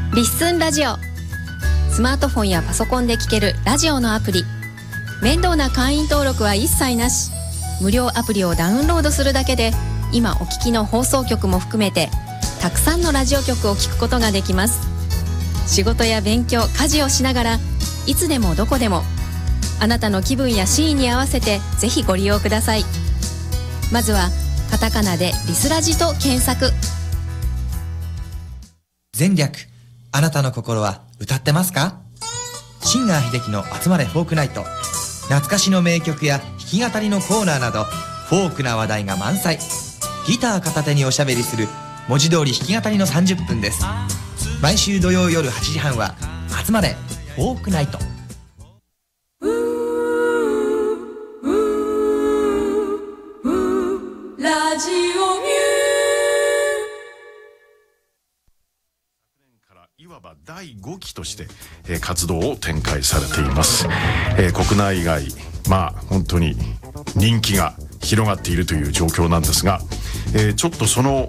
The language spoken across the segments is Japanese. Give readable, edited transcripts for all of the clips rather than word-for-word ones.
リッスンラジオ。スマートフォンやパソコンで聴けるラジオのアプリ。面倒な会員登録は一切なし。無料アプリをダウンロードするだけで今お聞きの放送局も含めてたくさんのラジオ局を聞くことができます。仕事や勉強、家事をしながらいつでもどこでもあなたの気分やシーンに合わせてぜひご利用ください。まずはカタカナでリスラジと検索。 前略、あなたの心は歌ってますか？シンガー秀樹の集まれフォークナイト。懐かしの名曲や弾き語りのコーナーなどフォークな話題が満載。ギター片手におしゃべりする文字通り弾き語りの30分です。毎週土曜夜8時半は集まれフォークナイト。 ラジオミュいわば第5期として、活動を展開されています。国内外、本当に人気が広がっているという状況なんですが、ちょっとその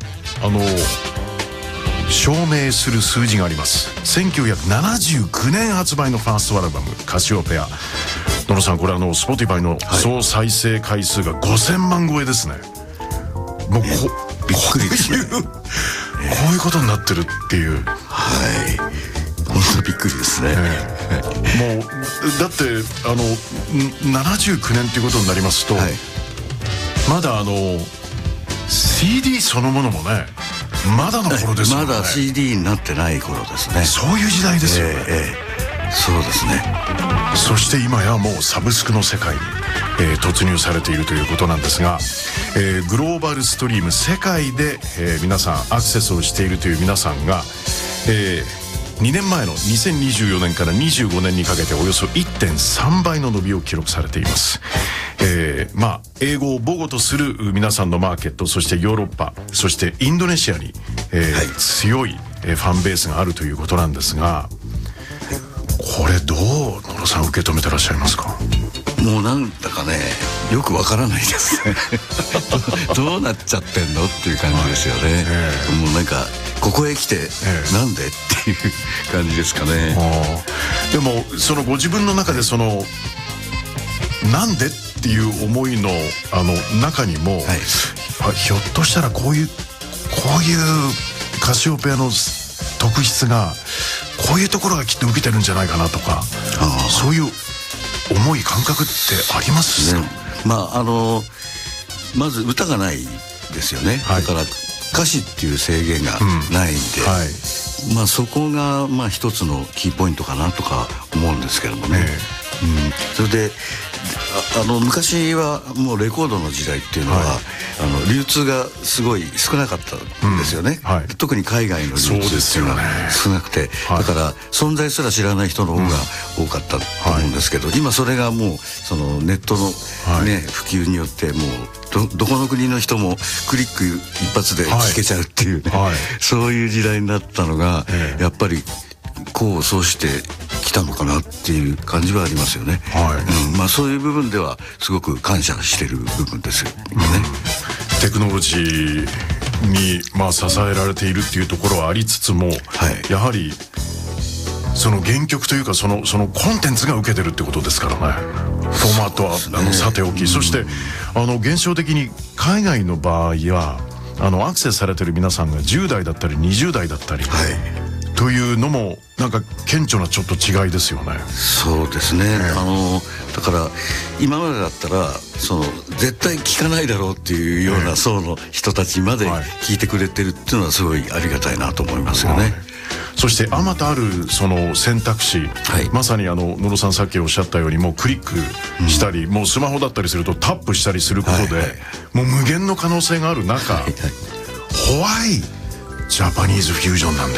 証明する数字があります。1979年発売のファーストアルバムカシオペア。野呂さん、これSpotify の総再生回数が5000万超えですね。もうびっくりですね。こういうことになってるっていう。 本当びっくりですね。 もうだって79年っていうことになりますと、まだCD そのものもねまだの頃ですよね。 まだ CD になってない頃ですね。 そういう時代ですよね。 そうですね。 そして今やもうサブスクの世界に、突入されているということなんですが、グローバルストリーム世界で、皆さんアクセスをしているという皆さんが、2年前の2024年から25年にかけておよそ 1.3 倍の伸びを記録されています。英語を母語とする皆さんのマーケット、そしてヨーロッパ、そしてインドネシアに、強いファンベースがあるということなんですが、これどう野呂さん受け止めてらっしゃいますか？ もうなんだかね、よくわからないですね。どうなっちゃってんのっていう感じですよね。もうなんかここへ来てなんでっていう感じですかね。 でもそのご自分の中でなんでっていう思いの中にも、ひょっとしたらこういうカシオペアの特質がこういうところがきっと受けてるんじゃないかなとか、そういう思い感覚ってありますね。 まず歌がないですよね。だから歌詞っていう制限がないんで、そこが一つのキーポイントかなとか思うんですけどもね。それで昔はもうレコードの時代っていうのは、流通がすごい少なかったんですよね。特に海外の流通っていうのは少なくて、だから存在すら知らない人の方が多かったと思うんですけど、今それがもうそのネットの普及によってもうどこの国の人もクリック一発で聴けちゃうっていうね、そういう時代になったのがやっぱりそうしてきたのかなっていう感じはありますよね。そういう部分ではすごく感謝してる部分ですよね。 テクノロジーに支えられているっていうところはありつつも、やはりその原曲というかそのコンテンツが受けてるってことですからね。フォーマットはさておき、そして現象的に海外の場合はアクセスされてる皆さんが10代だったり20代だったり、というのもなんか顕著なちょっと違いですよね。 そうですね。だから今までだったら絶対聞かないだろうっていうような層の人たちまで聞いてくれてるっていうのはすごいありがたいなと思いますよね。 そしてあまたあるその選択肢、まさに野呂さんさっきおっしゃったように、もうクリックしたり、もうスマホだったりするとタップしたりすることで、もう無限の可能性がある中、ホワイジャパニーズフュージョンなんで